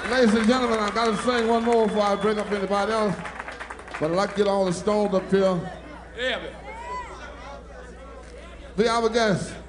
Ladies and gentlemen, I gotta sing one more before I bring up anybody else. But I'd like to get all the stones up here. Yeah. Be our guest.